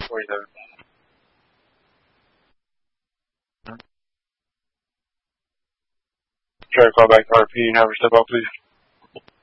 47. Try to call back to RP and have her step out, please.